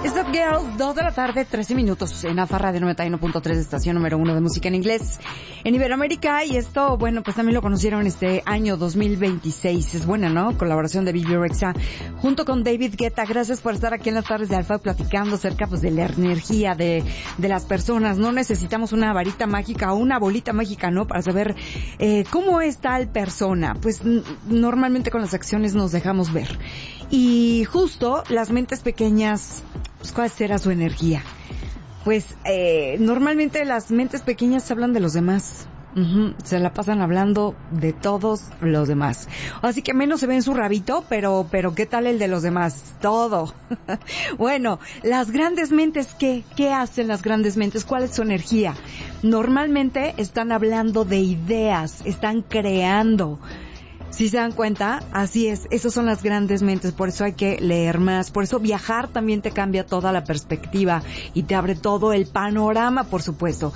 Stop Girl, 2 de la tarde, 13 minutos en AFA Radio 91.3, estación número 1 de música en inglés en Iberoamérica. Y esto, bueno, pues también lo conocieron este año 2026. Es buena, ¿no? Colaboración de Bebe Rexha junto con David Guetta. Gracias por estar aquí en las tardes de Alfa platicando acerca pues de la energía de las personas. No necesitamos una varita mágica o una bolita mágica, ¿no? Para saber cómo es tal persona. Pues normalmente con las acciones nos dejamos ver. Y justo las mentes pequeñas, pues ¿cuál será su energía? Pues normalmente las mentes pequeñas hablan de los demás. Se la pasan hablando de todos los demás. Así que menos se ve en su rabito, pero ¿qué tal el de los demás? Todo. Bueno, las grandes mentes, ¿qué hacen las grandes mentes? ¿Cuál es su energía? Normalmente están hablando de ideas, están creando. Si se dan cuenta, así es, esas son las grandes mentes, por eso hay que leer más, por eso viajar también te cambia toda la perspectiva y te abre todo el panorama, por supuesto.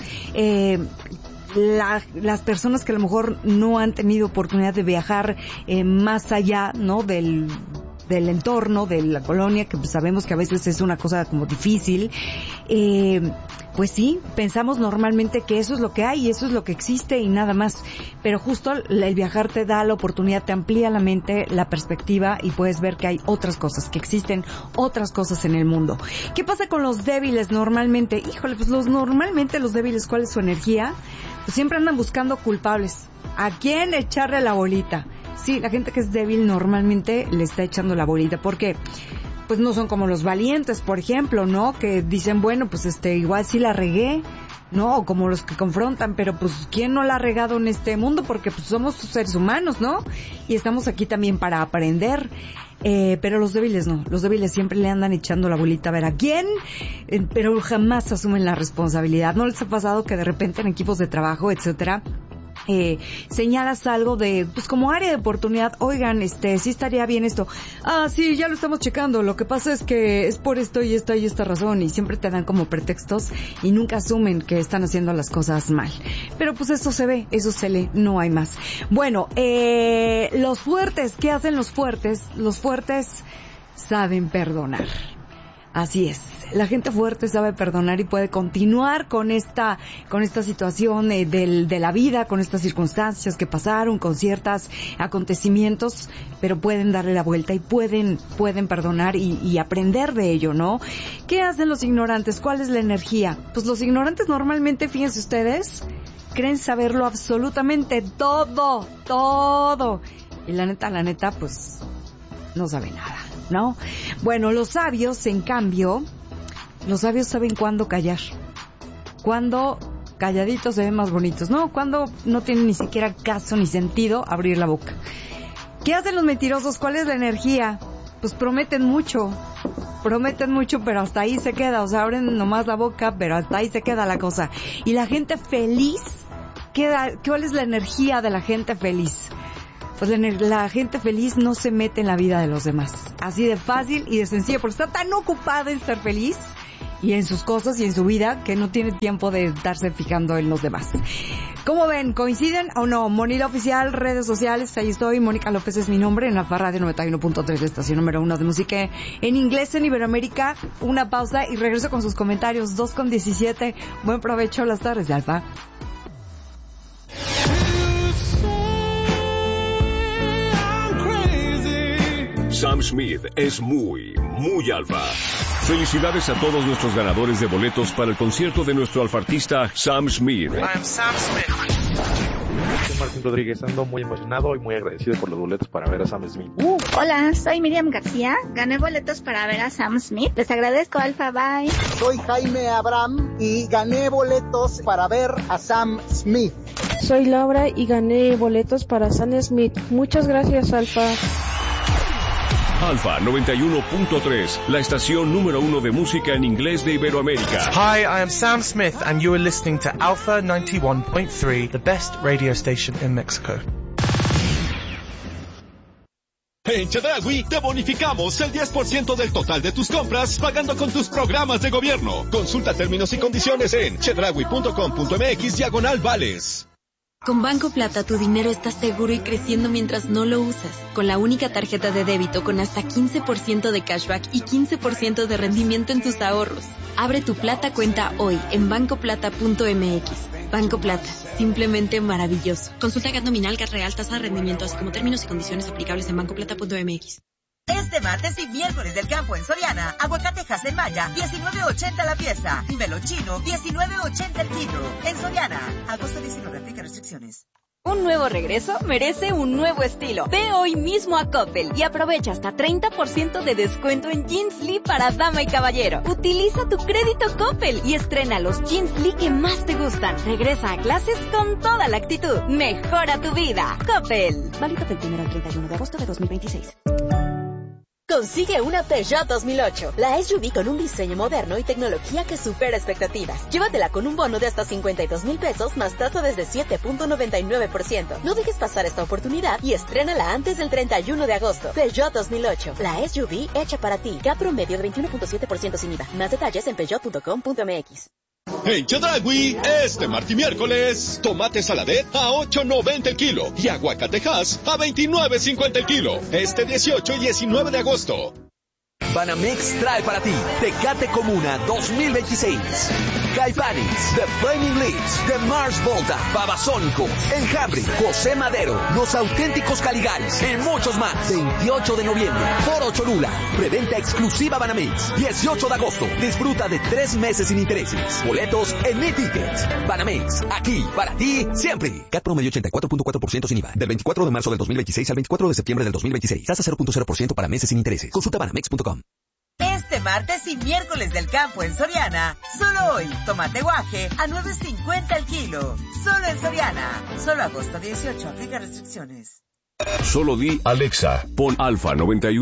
Las personas que a lo mejor no han tenido oportunidad de viajar más allá, ¿no? del entorno, de la colonia, que pues sabemos que a veces es una cosa como difícil, pues sí, pensamos normalmente que eso es lo que hay, eso es lo que existe y nada más, pero justo el viajar te da la oportunidad, te amplía la mente, la perspectiva y puedes ver que hay otras cosas, que existen otras cosas en el mundo. ¿Qué pasa con los débiles normalmente? Híjole, pues normalmente los débiles, ¿cuál es su energía? Pues siempre andan buscando culpables. ¿A quién echarle la bolita? Sí, la gente que es débil normalmente le está echando la bolita. ¿Por qué? Pues no son como los valientes, por ejemplo, ¿no? Que dicen, bueno, pues igual sí la regué, ¿no? O como los que confrontan, pero pues ¿quién no la ha regado en este mundo? Porque pues somos seres humanos, ¿no? Y estamos aquí también para aprender. Pero los débiles no, los débiles siempre le andan echando la bolita a ver a quién, pero jamás asumen la responsabilidad. ¿No les ha pasado que de repente en equipos de trabajo, etcétera, señalas algo de, pues como área de oportunidad, oigan, sí estaría bien esto, sí, ya lo estamos checando, lo que pasa es que es por esto y esta razón, y siempre te dan como pretextos y nunca asumen que están haciendo las cosas mal, pero pues eso se ve, eso se lee, no hay más. Bueno, los fuertes, ¿qué hacen los fuertes? Los fuertes saben perdonar. Así es, la gente fuerte sabe perdonar y puede continuar con esta situación de la vida, con estas circunstancias que pasaron, con ciertos acontecimientos, pero pueden darle la vuelta y pueden perdonar y aprender de ello, ¿no? ¿Qué hacen los ignorantes? ¿Cuál es la energía? Pues los ignorantes normalmente, fíjense ustedes, creen saberlo absolutamente todo. Y la neta, pues no sabe nada, ¿no? Bueno, los sabios, en cambio, los sabios saben cuándo callar. Cuándo calladitos se ven más bonitos, ¿no? Cuándo no tienen ni siquiera caso ni sentido abrir la boca. ¿Qué hacen los mentirosos? ¿Cuál es la energía? Pues prometen mucho, pero hasta ahí se queda. O sea, abren nomás la boca, pero hasta ahí se queda la cosa. Y la gente feliz, ¿cuál es la energía de la gente feliz? Pues la gente feliz no se mete en la vida de los demás. Así de fácil y de sencillo, porque está tan ocupada en ser feliz y en sus cosas y en su vida que no tiene tiempo de estarse fijando en los demás. ¿Cómo ven? ¿Coinciden o no? Monida Oficial, redes sociales, ahí estoy. Mónica López es mi nombre, en la Radio 91.3, estación número 1 de música en inglés en Iberoamérica. Una pausa y regreso con sus comentarios. 2:17. Buen provecho, las tardes de Alfa. Sam Smith es muy alfa. Felicidades a todos nuestros ganadores de boletos para el concierto de nuestro alfartista Sam Smith. I'm Sam Smith. Soy Martín Rodríguez, ando muy emocionado y muy agradecido por los boletos para ver a Sam Smith. Hola, soy Miriam García, gané boletos para ver a Sam Smith. Les agradezco, Alfa, bye. Soy Jaime Abraham y gané boletos para ver a Sam Smith. Soy Laura y gané boletos para Sam Smith. Muchas gracias, Alfa. Alfa 91.3, la estación número 1 de música en inglés de Iberoamérica. Hi, I am Sam Smith and you are listening to Alpha 91.3, the best radio station in Mexico. En Chedraui te bonificamos el 10% del total de tus compras pagando con tus programas de gobierno. Consulta términos y condiciones en chedraui.com.mx/vales. Con Banco Plata tu dinero está seguro y creciendo mientras no lo usas. Con la única tarjeta de débito con hasta 15% de cashback y 15% de rendimiento en tus ahorros. Abre tu Plata cuenta hoy en bancoplata.mx. Banco Plata, simplemente maravilloso. Consulta GAT nominal, GAT real, tasa de rendimiento, así como términos y condiciones aplicables en bancoplata.mx. Este martes y miércoles del campo en Soriana, aguacatejas en Maya, 19.80 la pieza. Y melochino, 19.80 el kilo. En Soriana, agosto 19, aplica restricciones. Un nuevo regreso merece un nuevo estilo. Ve hoy mismo a Coppel y aprovecha hasta 30% de descuento en Jeans Lee para dama y caballero. Utiliza tu crédito Coppel y estrena los Jeans Lee que más te gustan. Regresa a clases con toda la actitud. Mejora tu vida. Coppel. Válido del 1 al 31 de agosto de 2026. Consigue una Peugeot 2008, la SUV con un diseño moderno y tecnología que supera expectativas. Llévatela con un bono de hasta 52,000 pesos más tasa desde 7.99%. No dejes pasar esta oportunidad y estrénala antes del 31 de agosto. Peugeot 2008, la SUV hecha para ti. CAT promedio de 21.7% sin IVA. Más detalles en peugeot.com.mx. En Chedraui, este martes y miércoles, tomate saladet a $8.90 el kilo y aguacatejas a $29.50 el kilo. Este 18 y 19 de agosto. Banamex trae para ti Tecate Comuna 2026. Caifanes, The Flaming Lips, The Mars Volta, Babasónicos, Enjambre, José Madero, Los Auténticos Caligaris y muchos más. 28 de noviembre, Foro Cholula. Preventa exclusiva Banamex. 18 de agosto. Disfruta de 3 meses sin intereses. Boletos en Mi Tickets. Banamex, aquí para ti siempre. CAT promedio 84.4% sin IVA. Del 24 de marzo del 2026 al 24 de septiembre del 2026. Tasa 0.0% para meses sin intereses. Consulta banamex.com. Este martes y miércoles del campo en Soriana, solo hoy, tomate guaje a $9.50 el kilo. Solo en Soriana. Solo agosto 18, aplica restricciones. Solo di Alexa, pon Alfa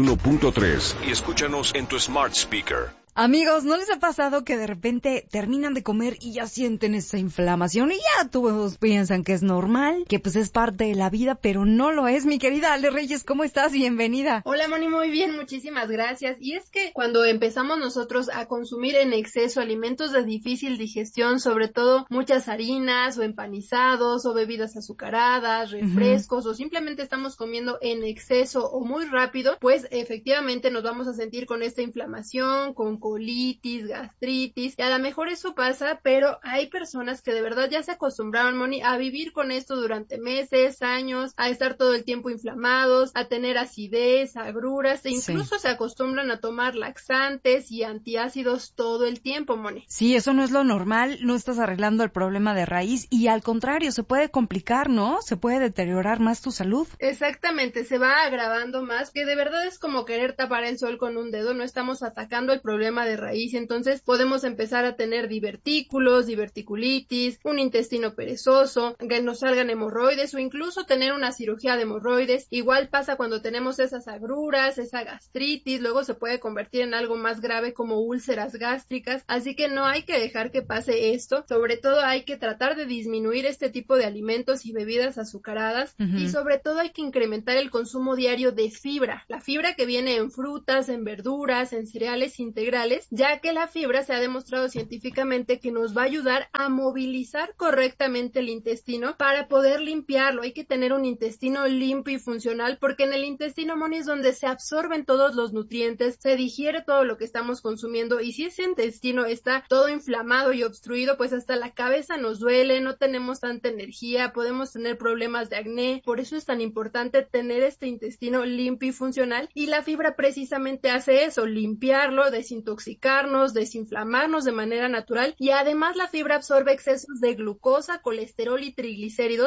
91.3 y escúchanos en tu smart speaker. Amigos, ¿no les ha pasado que de repente terminan de comer y ya sienten esa inflamación y ya todos piensan que es normal, que pues es parte de la vida, pero no lo es? Mi querida Ale Reyes, ¿cómo estás? Bienvenida. Hola Moni, muy bien, muchísimas gracias. Y es que cuando empezamos nosotros a consumir en exceso alimentos de difícil digestión, sobre todo muchas harinas o empanizados o bebidas azucaradas, refrescos, o simplemente estamos comiendo en exceso o muy rápido, pues efectivamente nos vamos a sentir con esta inflamación, con colitis, gastritis, y a lo mejor eso pasa, pero hay personas que de verdad ya se acostumbraron, Moni, a vivir con esto durante meses, años, a estar todo el tiempo inflamados, a tener acidez, agruras, e incluso se acostumbran a tomar laxantes y antiácidos todo el tiempo, Moni. Sí, eso no es lo normal, no estás arreglando el problema de raíz y al contrario, se puede complicar, ¿no? Se puede deteriorar más tu salud. Exactamente, se va agravando más, que de verdad es como querer tapar el sol con un dedo, no estamos atacando el problema de raíz, entonces podemos empezar a tener divertículos, diverticulitis, un intestino perezoso, que nos salgan hemorroides o incluso tener una cirugía de hemorroides. Igual pasa cuando tenemos esas agruras, esa gastritis, luego se puede convertir en algo más grave como úlceras gástricas, así que no hay que dejar que pase esto, sobre todo hay que tratar de disminuir este tipo de alimentos y bebidas azucaradas y sobre todo hay que incrementar el consumo diario de fibra, la fibra que viene en frutas, en verduras, en cereales integrales, ya que la fibra se ha demostrado científicamente que nos va a ayudar a movilizar correctamente el intestino para poder limpiarlo. Hay que tener un intestino limpio y funcional porque en el intestino, Moni, es donde se absorben todos los nutrientes, se digiere todo lo que estamos consumiendo y si ese intestino está todo inflamado y obstruido, pues hasta la cabeza nos duele, no tenemos tanta energía, podemos tener problemas de acné. Por eso es tan importante tener este intestino limpio y funcional y la fibra precisamente hace eso, limpiarlo, desintoxicarnos, desinflamarnos de manera natural y además la fibra absorbe excesos de glucosa, colesterol y triglicéridos